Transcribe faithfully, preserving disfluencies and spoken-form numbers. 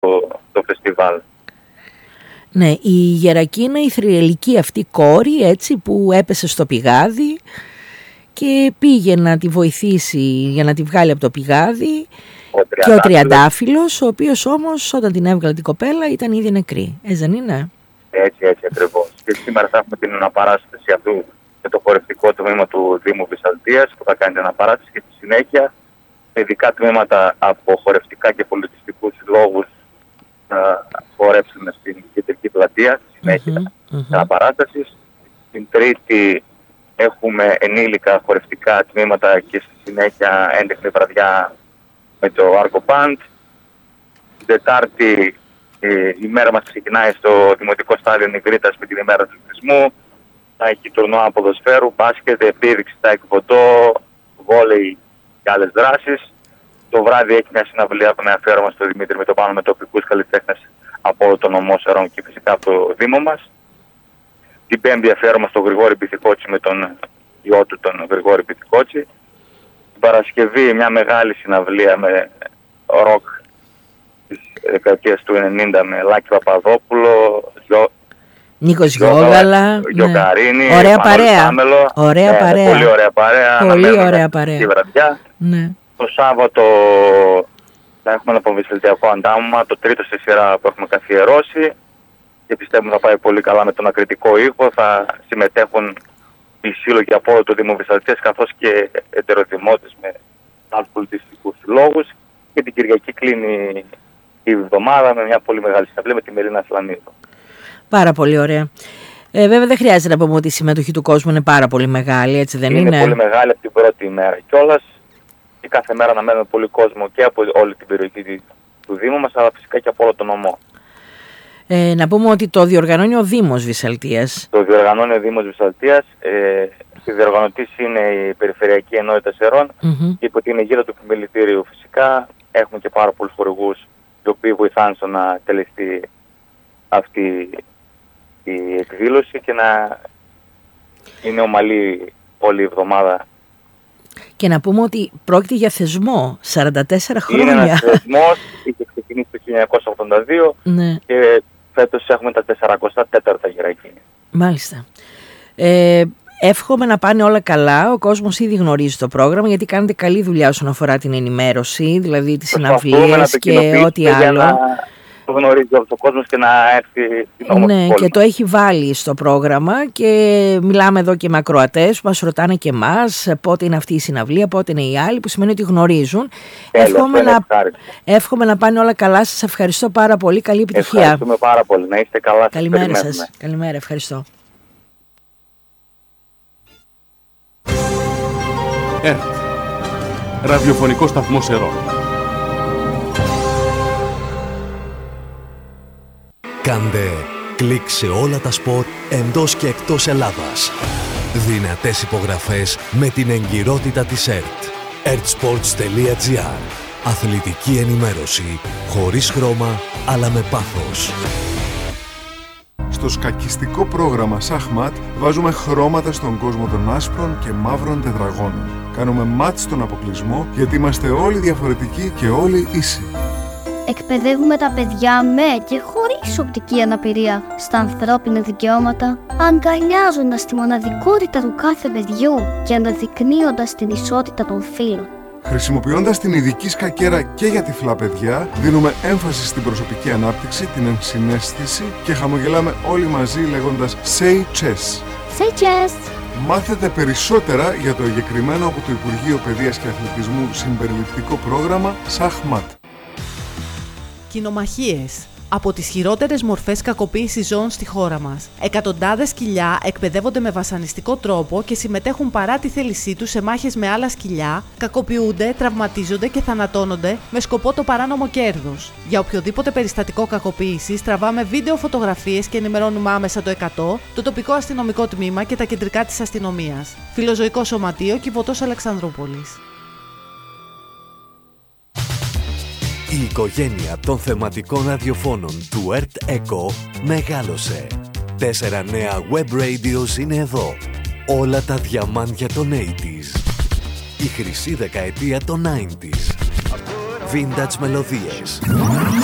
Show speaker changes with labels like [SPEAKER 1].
[SPEAKER 1] το, το φεστιβάλ.
[SPEAKER 2] Ναι, η Γερακίνα, η θρυλική αυτή κόρη, έτσι, που έπεσε στο πηγάδι και πήγε να τη βοηθήσει για να τη βγάλει από το πηγάδι, ο και ο Τριαντάφυλλος, ο οποίος όμως όταν την έβγαλε την κοπέλα ήταν ήδη νεκρή. Έτσι δεν είναι?
[SPEAKER 1] Έτσι, έτσι ακριβώς. Και σήμερα θα έχουμε την αναπαράσταση αυτού με το χορευτικό τμήμα του Δήμου Βυσσαλτίας που θα κάνει την αναπαράσταση, και στη συνέχεια ειδικά τμήματα από χορευτικά και πολιτιστικούς συλλόγους να χορέψουμε στην κεντρική πλατεία στη συνέχεια mm-hmm, mm-hmm. της αναπαράστασης. Την Τρίτη έχουμε ενήλικα χορευτικά τμήματα και στη συνέχεια έντεχνη βραδιά με το Άρκο Μπαντ. Την Τετάρτη η μέρα μας ξεκινάει στο Δημοτικό Στάδιο Νιγρίτας με την ημέρα του τουρισμού. Θα έχει τουρνουά ποδοσφαίρου, μπάσκετ, επίδειξη, τάικβοντό, βόλεϊ και άλλες δράσεις. Το βράδυ έχει μια συναυλία με αφιέρωμα στο Δημήτρη με το πάνω με τοπικούς καλλιτέχνες από όλο τον νομό Σερών και φυσικά από το Δήμο μας. Την Πέμπτη αφιέρωμα στο Γρηγόρη Πυθικότσι με τον γιο του τον Γρηγόρη Πυθικότσι. Την Παρασκευή μια μεγάλη συναυλία με ροκ της δεκαετίας του ενενήντα με Λάκη Παπαδόπουλο, Ζω...
[SPEAKER 2] Νίκος Γιώγαλα,
[SPEAKER 1] Γιωκαρίνη,
[SPEAKER 2] ναι. Ωραία παρέα.
[SPEAKER 1] Σάμελο.
[SPEAKER 2] Ωραία
[SPEAKER 1] ναι,
[SPEAKER 2] παρέα.
[SPEAKER 1] Πολύ ωραία παρέα.
[SPEAKER 2] Πολύ ωραία παρέα.
[SPEAKER 1] Βραδιά.
[SPEAKER 2] Ναι.
[SPEAKER 1] Το Σάββατο θα έχουμε ένα ποδοσφαιρικό αντάμωμα, το τρίτο στη σειρά που έχουμε καθιερώσει και πιστεύουμε θα πάει πολύ καλά με τον ακριτικό ήχο. Θα συμμετέχουν οι σύλλογοι από όλο το Δήμο Βυσσαλτίας καθώς και ετεροδημότες με άλλους πολιτιστικούς συλλόγους, και την Κυριακή κλείνει η εβδομάδα με μια πολύ μεγάλη συναυλία με τη Μελίνα Σλανίδου.
[SPEAKER 2] Πάρα πολύ ωραία. Ε, βέβαια δεν χρειάζεται να πούμε ότι η συμμετοχή του κόσμου είναι πάρα πολύ μεγάλη, έτσι δεν είναι?
[SPEAKER 1] Είναι πολύ μεγάλη από την πρώτη ημέρα κιόλας. Και κάθε μέρα να μένουμε πολύ κόσμο και από όλη την περιοχή του Δήμου μας, αλλά φυσικά και από όλο τον νομό. Ε,
[SPEAKER 2] να πούμε ότι το διοργανώνει ο Δήμος Βυσσαλτίας.
[SPEAKER 1] Το διοργανώνει ο Δήμος Βυσσαλτίας. Ε, η διοργανωτής είναι η Περιφερειακή Ενότητα Σερών mm-hmm. και υπό την αιγύδα του επιμελητήριου φυσικά έχουμε και πάρα πολλούς χορηγούς οι οποίοι βοηθάνε στο να τελεστεί αυτή η εκδήλωση και να είναι ομαλή όλη η εβδομάδα.
[SPEAKER 2] Και να πούμε ότι πρόκειται για θεσμό σαράντα τέσσερα χρόνια.
[SPEAKER 1] Είναι ένας θεσμός, είχε ξεκινήσει το χίλια εννιακόσια ογδόντα δύο ναι. και φέτος έχουμε τα σαράντα τέταρτα γερακίνια.
[SPEAKER 2] Μάλιστα. Ε, εύχομαι να πάνε όλα καλά. Ο κόσμος ήδη γνωρίζει το πρόγραμμα γιατί κάνετε καλή δουλειά όσον αφορά την ενημέρωση, δηλαδή τις συναυλίες και ό,τι άλλο. Να...
[SPEAKER 1] το γνωρίζει ο κόσμος και να έρθει στην όμορφη
[SPEAKER 2] Ναι,
[SPEAKER 1] πόλη.
[SPEAKER 2] Και το έχει βάλει στο πρόγραμμα και μιλάμε εδώ και με ακροατές που μας ρωτάνε και εμάς πότε είναι αυτή η συναυλία, πότε είναι οι άλλοι, που σημαίνει ότι γνωρίζουν.
[SPEAKER 1] Τέλος,
[SPEAKER 2] εύχομαι, να, εύχομαι να πάνε όλα καλά. Σας ευχαριστώ πάρα πολύ. Καλή επιτυχία.
[SPEAKER 1] Ευχαριστούμε πάρα πολύ. Να είστε καλά.
[SPEAKER 2] Καλημέρα σας. Καλημέρα. Ευχαριστώ.
[SPEAKER 3] ΕΡΤ, ραδιοφωνικό σταθμό Σερών.
[SPEAKER 4] Κάντε κλικ σε όλα τα σπορ εντός και εκτός Ελλάδας. Δυνατές υπογραφές με την εγκυρότητα της ΕΡΤ. ερτ σπορτς τελεία τζι άρ. Αθλητική ενημέρωση χωρίς χρώμα αλλά με πάθος.
[SPEAKER 5] Στο σκακιστικό πρόγραμμα Σαχμάτ βάζουμε χρώματα στον κόσμο των άσπρων και μαύρων τετραγώνων. Κάνουμε μάτ στον αποκλεισμό γιατί είμαστε όλοι διαφορετικοί και όλοι ίσοι.
[SPEAKER 6] Εκπαιδεύουμε τα παιδιά με και χωρίς οπτική αναπηρία στα ανθρώπινα δικαιώματα, αγκαλιάζοντας τη μοναδικότητα του κάθε παιδιού και αναδεικνύοντας την ισότητα των φύλων.
[SPEAKER 5] Χρησιμοποιώντας την ειδική σκακέρα και για τυφλά παιδιά, δίνουμε έμφαση στην προσωπική ανάπτυξη, την ενσυναίσθηση και χαμογελάμε όλοι μαζί λέγοντας Say Chess.
[SPEAKER 6] Say Chess!
[SPEAKER 5] Μάθετε περισσότερα για το εγκεκριμένο από το Υπουργείο Παιδείας και Αθλητισμού συμπεριληπτικό πρόγραμμα Σαχμάτ.
[SPEAKER 7] Κοινομαχίες. Από τις χειρότερες μορφές κακοποίησης ζώων στη χώρα μας. Εκατοντάδες σκυλιά εκπαιδεύονται με βασανιστικό τρόπο και συμμετέχουν παρά τη θέλησή τους σε μάχες με άλλα σκυλιά, κακοποιούνται, τραυματίζονται και θανατώνονται με σκοπό το παράνομο κέρδος. Για οποιοδήποτε περιστατικό κακοποίησης τραβάμε βίντεο φωτογραφίες και ενημερώνουμε άμεσα το εκατό, το τοπικό αστυνομικό τμήμα και τα κεντρικά της αστυνομίας. Φιλοζωικό Σωματείο Κιβωτός Αλεξανδρούπολης.
[SPEAKER 4] Η οικογένεια των θεματικών ραδιοφώνων του ΕΡΤ ΕΚΟ μεγάλωσε. Τέσσερα νέα web radios είναι εδώ. Όλα τα διαμάντια των ογδόντα. Η χρυσή δεκαετία των ενενήντα. Vintage μελωδίες.